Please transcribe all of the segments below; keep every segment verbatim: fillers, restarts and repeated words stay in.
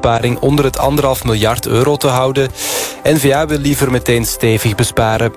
besparing onder het anderhalf miljard euro te houden. N V A wil liever meteen stevig besparen.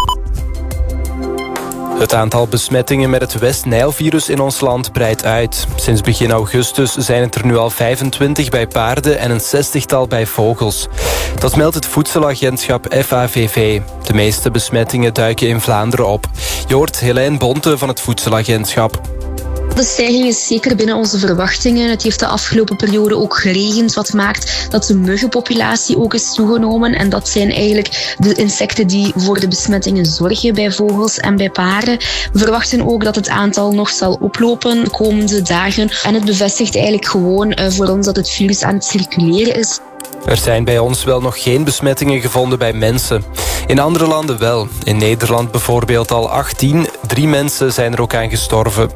Het aantal besmettingen met het West-Nijl-virus in ons land breidt uit. Sinds begin augustus zijn het er nu al vijfentwintig bij paarden en een zestigtal bij vogels. Dat meldt het voedselagentschap F A V V. De meeste besmettingen duiken in Vlaanderen op. Je hoort Helijn Bonte van het voedselagentschap. De stijging is zeker binnen onze verwachtingen. Het heeft de afgelopen periode ook geregend, wat maakt dat de muggenpopulatie ook is toegenomen. En dat zijn eigenlijk de insecten die voor de besmettingen zorgen bij vogels en bij paren. We verwachten ook dat het aantal nog zal oplopen de komende dagen. En het bevestigt eigenlijk gewoon voor ons dat het virus aan het circuleren is. Er zijn bij ons wel nog geen besmettingen gevonden bij mensen. In andere landen wel. In Nederland bijvoorbeeld al achttien. Drie mensen zijn er ook aan gestorven.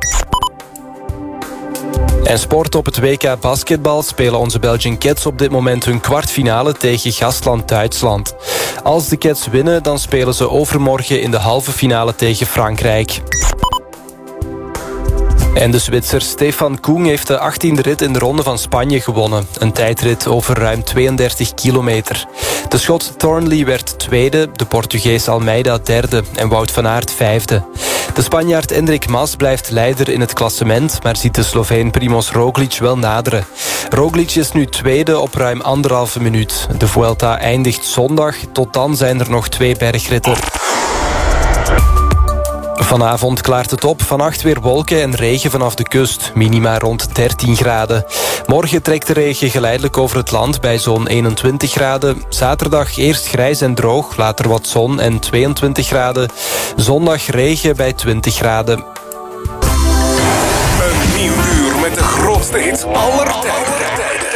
En sport op het W K basketbal spelen onze Belgian Cats op dit moment hun kwartfinale tegen gastland Duitsland. Als de Cats winnen, dan spelen ze overmorgen in de halve finale tegen Frankrijk. En de Zwitser Stefan Kung heeft de achttiende rit in de Ronde van Spanje gewonnen. Een tijdrit over ruim tweeëndertig kilometer. De Schot Thornley werd tweede, de Portugees Almeida derde en Wout van Aert vijfde. De Spanjaard Enric Mas blijft leider in het klassement, maar ziet de Sloveen Primoz Roglic wel naderen. Roglic is nu tweede op ruim anderhalve minuut. De Vuelta eindigt zondag, tot dan zijn er nog twee bergritten. Vanavond klaart het op, vannacht weer wolken en regen vanaf de kust. Minima rond dertien graden. Morgen trekt de regen geleidelijk over het land bij zo'n eenentwintig graden. Zaterdag eerst grijs en droog, later wat zon en tweeëntwintig graden. Zondag regen bij twintig graden. Een nieuw uur met de grootste hits aller tijden.